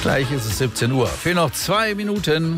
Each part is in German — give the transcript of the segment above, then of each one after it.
Gleich ist es 17 Uhr. Fehlen noch 2 Minuten.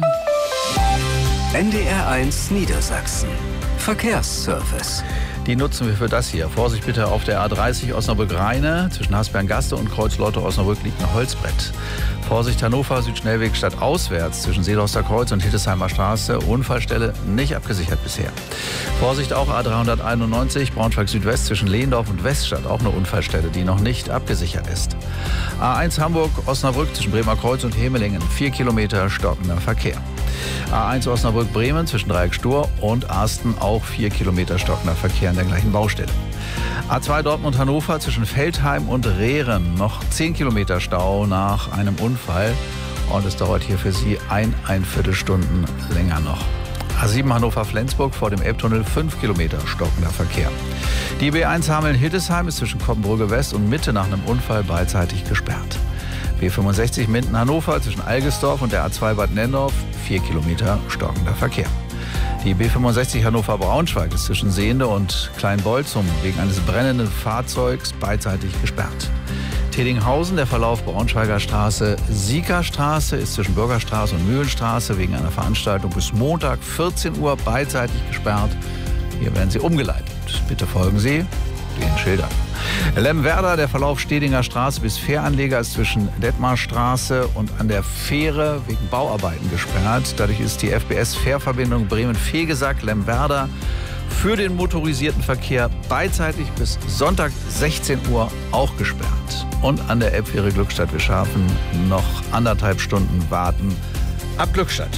NDR1 Niedersachsen. Verkehrsservice. Die nutzen wir für das hier. Vorsicht bitte auf der A30 Osnabrück-Rheine. Zwischen Hasberg-Gaste und Kreuz-Lotte-Osnabrück liegt ein Holzbrett. Vorsicht Hannover, Südschnellweg stadtauswärts zwischen Seeloster Kreuz und Hildesheimer Straße. Unfallstelle nicht abgesichert bisher. Vorsicht auch A391 Braunschweig Südwest zwischen Lehndorf und Weststadt. Auch eine Unfallstelle, die noch nicht abgesichert ist. A1 Hamburg Osnabrück zwischen Bremer Kreuz und Hemelingen. 4 Kilometer stockender Verkehr. A1 Osnabrück-Bremen zwischen Dreieck-Stur und Arsten auch 4 Kilometer stockender Verkehr an der gleichen Baustelle. A2 Dortmund-Hannover zwischen Veltheim und Rehren noch 10 Kilometer Stau nach einem Unfall und es dauert hier für Sie ein Viertelstunden länger noch. A7 Hannover-Flensburg vor dem Elbtunnel 5 Kilometer stockender Verkehr. Die B1 Hameln-Hildesheim ist zwischen Koppenbrücke West und Mitte nach einem Unfall beidseitig gesperrt. B65 Minden-Hannover zwischen Algesdorf und der A2 Bad Nenndorf 4 Kilometer stockender Verkehr. Die B65 Hannover-Braunschweig ist zwischen Sehnde und Kleinbolzum wegen eines brennenden Fahrzeugs beidseitig gesperrt. Tedinghausen, der Verlauf Braunschweiger Straße, Siegerstraße ist zwischen Bürgerstraße und Mühlenstraße wegen einer Veranstaltung bis Montag 14 Uhr beidseitig gesperrt. Hier werden Sie umgeleitet. Bitte folgen Sie den Schildern. Lemwerder, der Verlauf Stedinger Straße bis Fähranleger ist zwischen Detmarstraße und an der Fähre wegen Bauarbeiten gesperrt. Dadurch ist die FBS-Fährverbindung Bremen-Vegesack-Lemwerder für den motorisierten Verkehr beidseitig bis Sonntag 16 Uhr auch gesperrt. Und an der Elbfähre Glückstadt-Wischhafen noch 1,5 Stunden warten ab Glückstadt.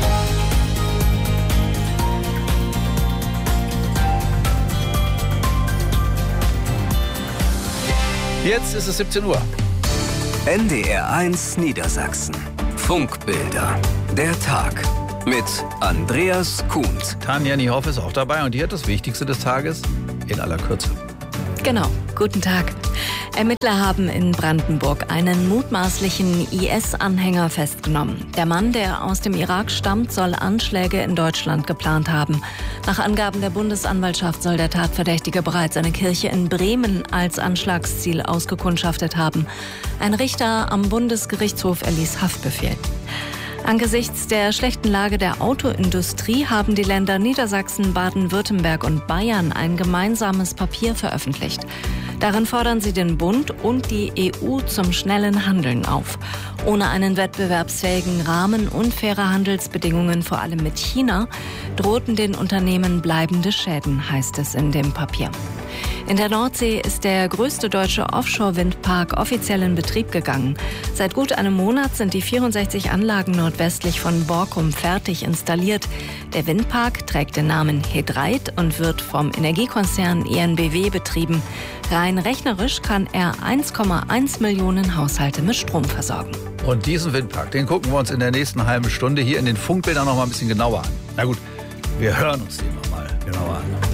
Jetzt ist es 17 Uhr. NDR1 Niedersachsen. Funkbilder. Der Tag. Mit Andreas Kuhnt. Tanja Niehoff ist auch dabei und die hat das Wichtigste des Tages in aller Kürze. Genau, guten Tag. Ermittler haben in Brandenburg einen mutmaßlichen IS-Anhänger festgenommen. Der Mann, der aus dem Irak stammt, soll Anschläge in Deutschland geplant haben. Nach Angaben der Bundesanwaltschaft soll der Tatverdächtige bereits eine Kirche in Bremen als Anschlagsziel ausgekundschaftet haben. Ein Richter am Bundesgerichtshof erließ Haftbefehl. Angesichts der schlechten Lage der Autoindustrie haben die Länder Niedersachsen, Baden-Württemberg und Bayern ein gemeinsames Papier veröffentlicht. Darin fordern sie den Bund und die EU zum schnellen Handeln auf. Ohne einen wettbewerbsfähigen Rahmen und faire Handelsbedingungen, vor allem mit China, drohten den Unternehmen bleibende Schäden, heißt es in dem Papier. In der Nordsee ist der größte deutsche Offshore-Windpark offiziell in Betrieb gegangen. Seit gut einem Monat sind die 64 Anlagen nordwestlich von Borkum fertig installiert. Der Windpark trägt den Namen He3 und wird vom Energiekonzern EnBW betrieben. Rein rechnerisch kann er 1,1 Millionen Haushalte mit Strom versorgen. Und diesen Windpark, den gucken wir uns in der nächsten halben Stunde hier in den Funkbildern noch mal ein bisschen genauer an. Na gut, wir hören uns den noch mal genauer an.